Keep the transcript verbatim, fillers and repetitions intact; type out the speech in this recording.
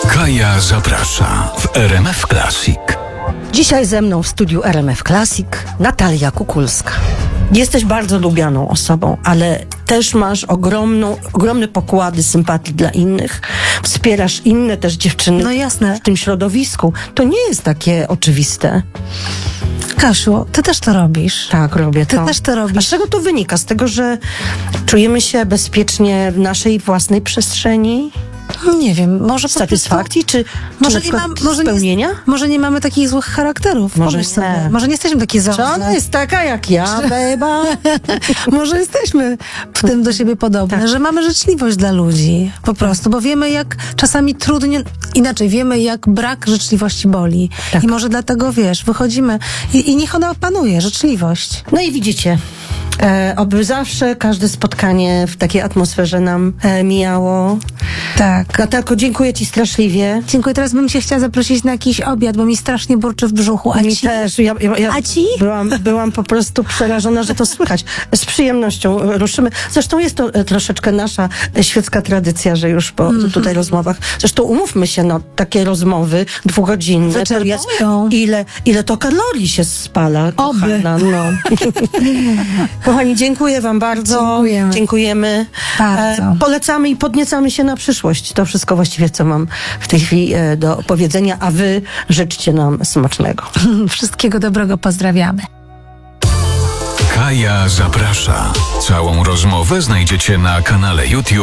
Kaja zaprasza w R M F Classic. Dzisiaj ze mną w studiu R M F Classic Natalia Kukulska. Jesteś bardzo lubianą osobą, ale też masz ogromną, ogromne pokłady sympatii dla innych. Wspierasz inne też dziewczyny No jasne. w tym środowisku. To nie jest takie oczywiste. Kasiu, ty też to robisz. Tak, robię Ty to. też to A robisz. z czego to wynika? Z tego, że czujemy się bezpiecznie w naszej własnej przestrzeni? Nie wiem, może po Satysfakcji? Czy, czy Może na nie, przykład mam, może, spełnienia? nie, może nie mamy takich złych charakterów. Może Pomyśl nie. sobie. Może nie jesteśmy takie Czy złe. ona jest taka jak ja, beba? Może jesteśmy w tym do siebie podobne, Tak. że mamy życzliwość dla ludzi. Po prostu, bo wiemy jak czasami trudnie, inaczej, wiemy jak brak życzliwości boli. Tak. I może dlatego, wiesz, wychodzimy i, i niech ona panuje, życzliwość. No i widzicie, e, oby zawsze każde spotkanie w takiej atmosferze nam e, mijało. Tak. Natalko, dziękuję ci straszliwie. Dziękuję. Teraz bym cię chciała zaprosić na jakiś obiad, bo mi strasznie burczy w brzuchu. A Mi ci? też. Ja, ja, ja A ci? Byłam, byłam po prostu przerażona, że to słychać. Z przyjemnością ruszymy. Zresztą jest to e, troszeczkę nasza e, świecka tradycja, że już po Mhm. tutaj rozmowach. Zresztą umówmy się, no, takie rozmowy dwugodzinne. To jest, Wyczerpują. ile, ile to kalorii się spala, Oby. kochana, no. Kochani, dziękuję wam bardzo. Dziękujemy. Dziękujemy. Bardzo. E, polecamy i podniecamy się na przyszłość. To wszystko właściwie, co mam w tej chwili e, do powiedzenia, a wy życzcie nam smacznego. Wszystkiego dobrego, pozdrawiamy. Kaja zaprasza. Całą rozmowę znajdziecie na kanale YouTube